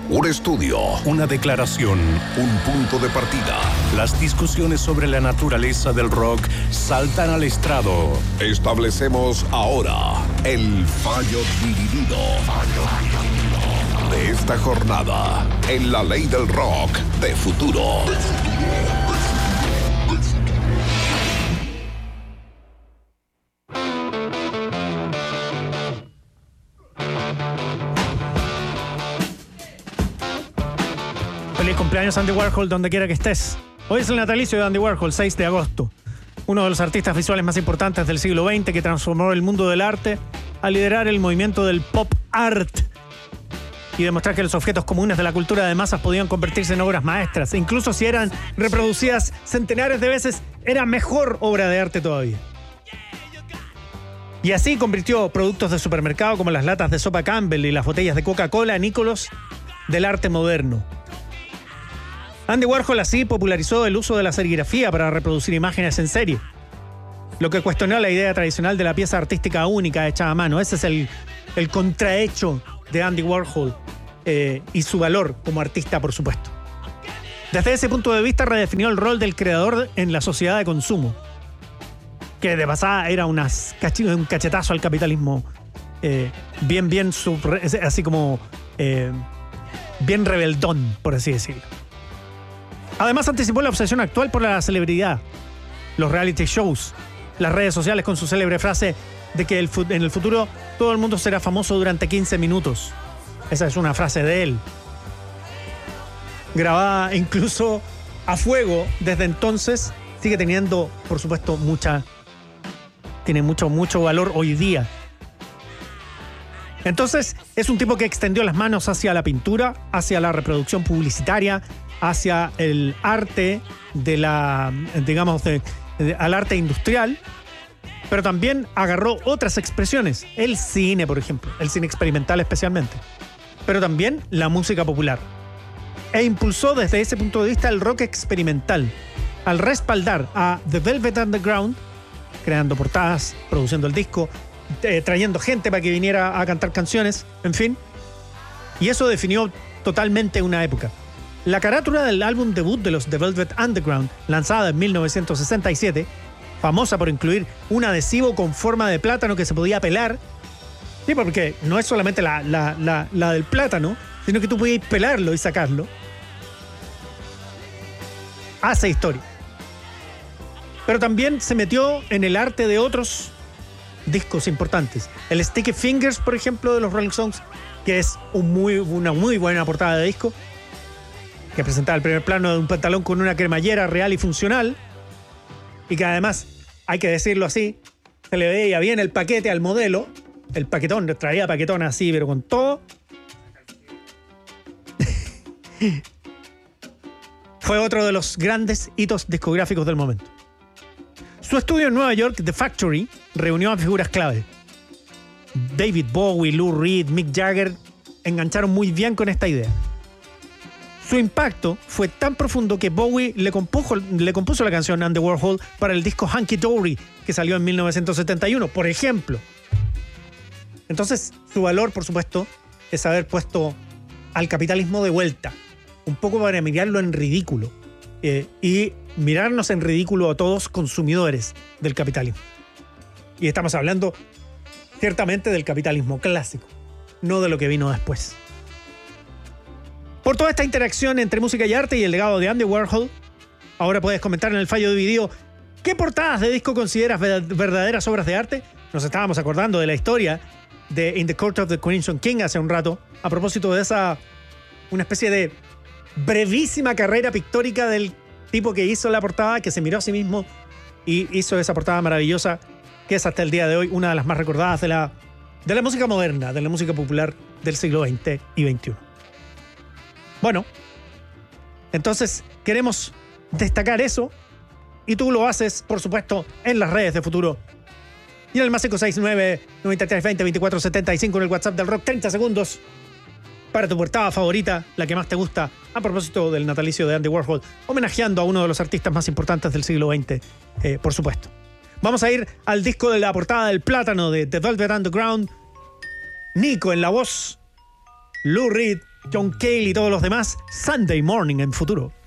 Un estudio, una declaración, un punto de partida. Las discusiones sobre la naturaleza del rock saltan al estrado. Establecemos ahora el fallo dividido de esta jornada en la ley del rock de futuro. Feliz cumpleaños, Andy Warhol, donde quiera que estés. Hoy es el natalicio de Andy Warhol, 6 de agosto. Uno de los artistas visuales más importantes del siglo XX que transformó el mundo del arte al liderar el movimiento del pop art y demostrar que los objetos comunes de la cultura de masas podían convertirse en obras maestras. E incluso si eran reproducidas centenares de veces, era mejor obra de arte todavía. Y así convirtió productos de supermercado como las latas de sopa Campbell y las botellas de Coca-Cola en íconos del arte moderno. Andy Warhol así popularizó el uso de la serigrafía para reproducir imágenes en serie, lo que cuestionó la idea tradicional de la pieza artística única hecha a mano. Ese es el contrahecho de Andy Warhol y su valor como artista, por supuesto. Desde ese punto de vista redefinió el rol del creador en la sociedad de consumo, que de pasada era un cachetazo al capitalismo bien rebeldón, por así decirlo. Además, anticipó la obsesión actual por la celebridad, los reality shows, las redes sociales con su célebre frase de que en el futuro todo el mundo será famoso durante 15 minutos. Esa es una frase de él, grabada incluso a fuego desde entonces. Sigue teniendo, por supuesto, tiene mucho valor hoy día. Entonces, es un tipo que extendió las manos hacia la pintura, hacia la reproducción publicitaria, hacia el arte al arte industrial, pero también agarró otras expresiones, el cine, por ejemplo, el cine experimental especialmente, pero también la música popular. E impulsó desde ese punto de vista el rock experimental, al respaldar a The Velvet Underground, creando portadas, produciendo el disco, trayendo gente para que viniera a cantar canciones, en fin. Y eso definió totalmente una época. La carátula del álbum debut de los The Velvet Underground, lanzada en 1967, famosa por incluir un adhesivo con forma de plátano que se podía pelar. Sí, porque no es solamente la del plátano, sino que tú podías pelarlo y sacarlo. Hace historia. Pero también se metió en el arte de otros discos importantes. El Sticky Fingers, por ejemplo, de los Rolling Stones, que es una muy buena portada de disco, que presentaba el primer plano de un pantalón con una cremallera real y funcional, y que además, hay que decirlo así, se le veía bien el paquete al modelo, el paquetón, traía paquetón así, pero con todo. Fue otro de los grandes hitos discográficos del momento. Su estudio en Nueva York, The Factory, reunió a figuras clave. David Bowie, Lou Reed, Mick Jagger engancharon muy bien con esta idea. Su impacto fue tan profundo que Bowie le compuso la canción Andy Warhol para el disco Hunky Dory, que salió en 1971, por ejemplo. Entonces, su valor, por supuesto, es haber puesto al capitalismo de vuelta, un poco para mirarlo en ridículo, y mirarnos en ridículo a todos consumidores del capitalismo. Y estamos hablando ciertamente del capitalismo clásico, no de lo que vino después. Por toda esta interacción entre música y arte y el legado de Andy Warhol, ahora puedes comentar en el fallo dividido qué portadas de disco consideras verdaderas obras de arte. Nos estábamos acordando de la historia de In the Court of the Crimson King hace un rato, a propósito de una especie de brevísima carrera pictórica del tipo que hizo la portada, que se miró a sí mismo y hizo esa portada maravillosa, que es hasta el día de hoy una de las más recordadas de la música moderna, de la música popular del siglo XX y XXI. Bueno, entonces queremos destacar eso, y tú lo haces, por supuesto, en las redes de Futuro y en el más 569-9320-2475 en el WhatsApp del Rock. 30 segundos para tu portada favorita, la que más te gusta, a propósito del natalicio de Andy Warhol, homenajeando a uno de los artistas más importantes del siglo XX, por supuesto. Vamos a ir al disco de la portada del plátano de The Velvet Underground. Nico en la voz, Lou Reed, John Cale y todos los demás, Sunday Morning en futuro.